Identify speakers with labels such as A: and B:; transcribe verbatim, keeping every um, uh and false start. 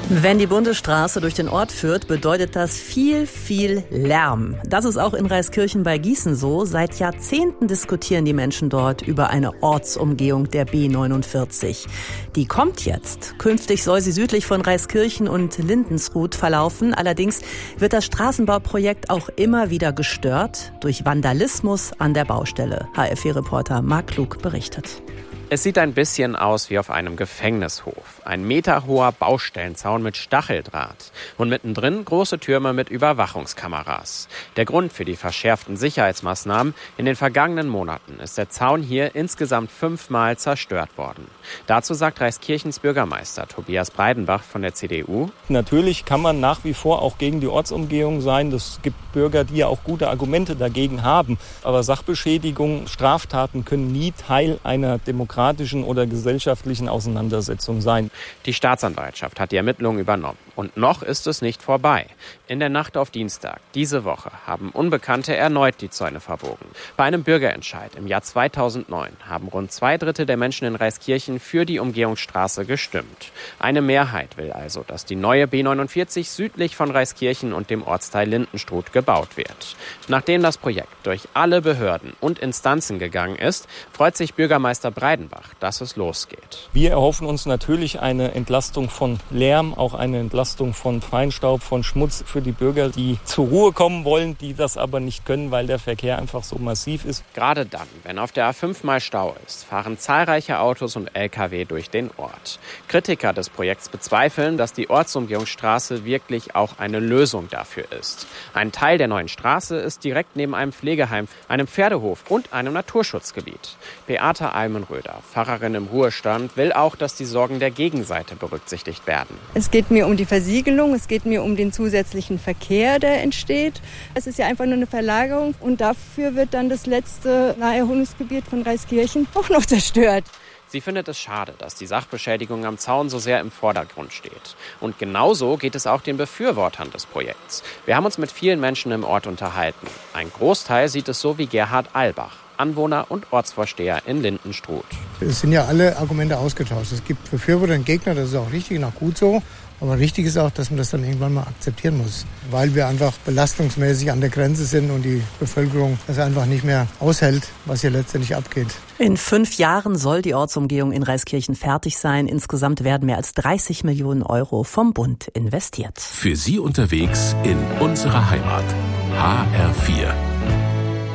A: Wenn die Bundesstraße durch den Ort führt, bedeutet das viel, viel Lärm. Das ist auch in Reiskirchen bei Gießen so. Seit Jahrzehnten diskutieren die Menschen dort über eine Ortsumgehung der B neunundvierzig. Die kommt jetzt. Künftig soll sie südlich von Reiskirchen und Lindensrut verlaufen. Allerdings wird das Straßenbauprojekt auch immer wieder gestört durch Vandalismus an der Baustelle. H R vier-Reporter Marc Klug berichtet.
B: Es sieht ein bisschen aus wie auf einem Gefängnishof. Ein meterhoher Baustellenzaun mit Stacheldraht. Und mittendrin große Türme mit Überwachungskameras. Der Grund für die verschärften Sicherheitsmaßnahmen: in den vergangenen Monaten ist der Zaun hier insgesamt fünfmal zerstört worden. Dazu sagt Reiskirchens Bürgermeister Tobias Breidenbach von der C D U:
C: Natürlich kann man nach wie vor auch gegen die Ortsumgehung sein. Es gibt Bürger, die ja auch gute Argumente dagegen haben. Aber Sachbeschädigung, Straftaten können nie Teil einer demokratischen oder gesellschaftlichen Auseinandersetzung sein.
B: Die Staatsanwaltschaft hat die Ermittlungen übernommen. Und noch ist es nicht vorbei. In der Nacht auf Dienstag, diese Woche, haben Unbekannte erneut die Zäune verbogen. Bei einem Bürgerentscheid im Jahr zweitausendneun haben rund zwei Drittel der Menschen in Reiskirchen für die Umgehungsstraße gestimmt. Eine Mehrheit will also, dass die neue B neunundvierzig südlich von Reiskirchen und dem Ortsteil Lindenstrut gebaut wird. Nachdem das Projekt durch alle Behörden und Instanzen gegangen ist, freut sich Bürgermeister Breidenbach, dass es losgeht.
C: Wir erhoffen uns natürlich eine Entlastung von Lärm, auch eine Entlastung von Feinstaub, von Schmutz für die Bürger, die zur Ruhe kommen wollen, die das aber nicht können, weil der Verkehr einfach so massiv ist.
B: Gerade dann, wenn auf der A fünf mal Stau ist, fahren zahlreiche Autos und L K W durch den Ort. Kritiker des Projekts bezweifeln, dass die Ortsumgehungsstraße wirklich auch eine Lösung dafür ist. Ein Teil der neuen Straße ist direkt neben einem Pflegeheim, einem Pferdehof und einem Naturschutzgebiet. Beata Almenröder, Pfarrerin im Ruhestand, will auch, dass die Sorgen der Gegenseite berücksichtigt werden.
D: Es geht mir um die Versiegelung, es geht mir um den zusätzlichen Verkehr, der entsteht. Es ist ja einfach nur eine Verlagerung und dafür wird dann das letzte Naherholungsgebiet von Reiskirchen auch noch zerstört.
B: Sie findet es schade, dass die Sachbeschädigung am Zaun so sehr im Vordergrund steht. Und genauso geht es auch den Befürwortern des Projekts. Wir haben uns mit vielen Menschen im Ort unterhalten. Ein Großteil sieht es so wie Gerhard Albach, Anwohner und Ortsvorsteher in Lindenstrut.
E: Es sind ja alle Argumente ausgetauscht. Es gibt Befürworter und Gegner, das ist auch richtig und auch gut so. Aber richtig ist auch, dass man das dann irgendwann mal akzeptieren muss, weil wir einfach belastungsmäßig an der Grenze sind und die Bevölkerung das einfach nicht mehr aushält, was hier letztendlich abgeht.
A: In fünf Jahren soll die Ortsumgehung in Reiskirchen fertig sein. Insgesamt werden mehr als dreißig Millionen Euro vom Bund investiert.
F: Für Sie unterwegs in unserer Heimat. H R vier.